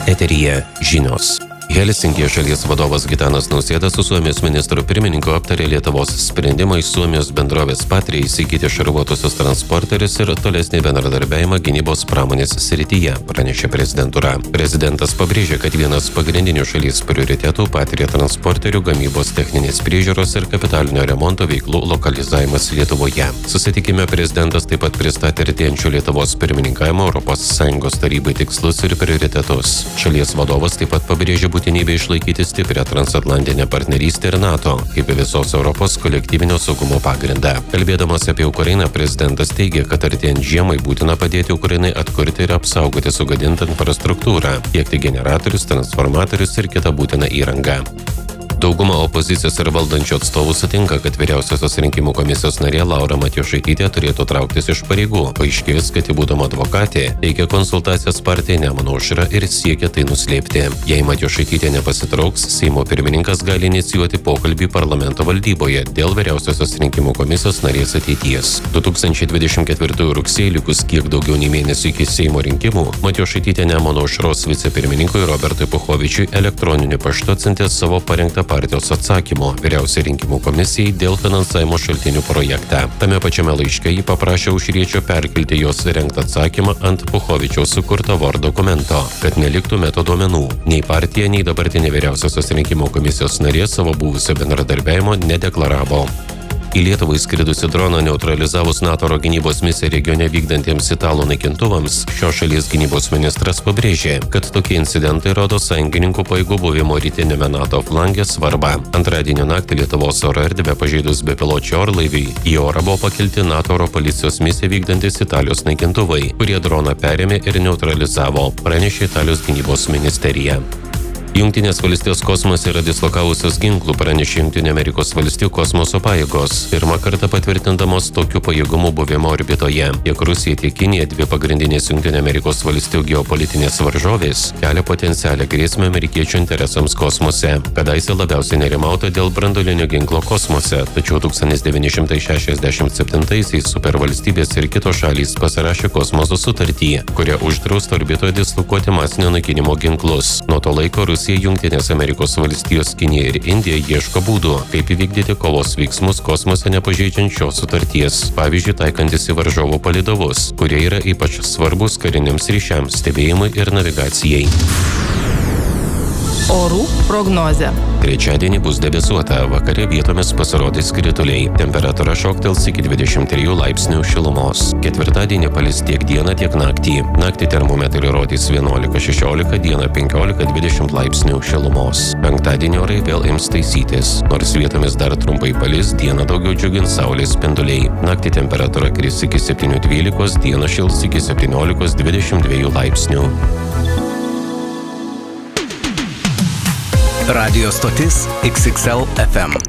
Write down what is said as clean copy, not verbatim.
Eteryje žinios. Helsinkyje šalies vadovas Gitanas Nausėda su Suomijos ministru pirmininku aptarė Lietuvos sprendimą iš Suomijos bendrovės Patria įsigyti šarvuotusius transporterius ir tolesnį bendradarbiavimą gynybos pramonės srityje, pranešė prezidentūra. Prezidentas pabrėžė, kad vienas pagrindinių šalies prioritetų Patria transporterių gamybos techninės priežiūros ir kapitalinio remonto veiklų lokalizavimas Lietuvoje. Susitikime prezidentas taip pat pristatė artėjančio Lietuvos pirmininkavimo ES tarybai tikslus ir prioritetus. Šalies vadovas taip pat pabrėžė būtinybę išlaikyti stiprią transatlantinę partnerystę ir NATO kaip visos Europos kolektyvinio saugumo pagrindą. Kalbėdamas apie Ukrainą, prezidentas teigė, kad artėjant žiemai būtina padėti Ukrainai atkurti ir apsaugoti sugadintą infrastruktūrą, tiekti generatorius, transformatorius ir kitą būtiną įrangą. Dauguma opozicijos ir valdančių atstovų sutinka, kad vyriausiosios rinkimų komisijos narė Laura Matjošaitytė turėtų trauktis iš pareigų. Paaiškėjus, kad ji būdama advokatė, teikia konsultacijas partijai Nemuno aušra ir siekia tai nuslėpti. Jei Matjošaitytė nepasitrauks, Seimo pirmininkas gali inicijuoti pokalbį parlamento valdyboje dėl vyriausiosios rinkimų komisijos narės ateities. 2024 rugsėjį likus kiek daugiau nei mėnesį iki Seimo rinkimų, Matjošaitytė Nemuno aušros vicepirmininkui Robertui Puchovičiui elektroniniu paštu atsiuntė savo parengtą partijos atsakymo Vyriausiai rinkimų komisijai dėl finansavimo šaltinių projektą. Tame pačiame laiške jį paprašė Aušriečio perkelti jos rengtą atsakymą ant Puchovičiaus sukurto Word dokumento, kad neliktų metaduomenų. Nei partija, nei dabartinė Vyriausiosios rinkimų komisijos narė savo buvusio bendradarbiavimo nedeklaravo. Į Lietuvą įskridusi droną neutralizavus NATO oro gynybos misiją regione vykdantiems italų naikintuvams, šios šalies gynybos ministras pabrėžė, kad tokie incidentai rodo sąjungininkų pajėgų buvimo rytiniame NATO flange svarbą. Antradienio naktį Lietuvos oro erdvę pažeidus bepiločių orlaiviui, į orą buvo pakelti NATO oro policijos misiją vykdantis Italijos naikintuvai, kurie droną perėmė ir neutralizavo, pranešė Italijos gynybos ministerija. Jungtinės valstijos kosmose yra dislokavusios ginklų, pranešė Jungtinių Amerikos valstijų kosmoso pajėgos, pirmą kartą patvirtindamos tokių pajėgumų buvimo orbitoje. Tiek Rusija, tiek Kinija, dvi pagrindinės Jungtinių Amerikos valstijų geopolitinės varžovės, kelia potencialią grėsmę amerikiečių interesams kosmose. Kadaise labiausiai nerimauta dėl branduolinio ginklo kosmose, tačiau 1967-aisiais supervalstybės ir kitos šalys pasirašė kosmoso sutartį, kuria uždrausta orbitoje dislokuoti masinio naikinimo ginklus. Nuo to laiko Rusija, Jungtinės Amerikos valstijos, Kinija ir Indija ieško būdų, kaip įvykdyti kovos veiksmus kosmose nepažeidžiant šios sutarties, pavyzdžiui, taikantis į varžovų palydovus, kurie yra ypač svarbus kariniams ryšiams, stebėjimui ir navigacijai. Orų prognozė. Trečiadienį bus debesuota, vakare vietomis pasirodys krituliai. Temperatūra šoktels iki 23 laipsnių šilumos. Ketvirtadienį palis tiek dieną, tiek naktį. Naktį termometrai rodys 11-16, dieną 15-20 laipsnių šilumos. Penktadienį orai vėl ims taisytis. Nors vietomis dar trumpai palis, dieną daugiau džiugins saulės spinduliai. Naktį temperatūra kris iki 7-12, dieną šils iki 17-22 laipsnių. Radio stotis XXL FM.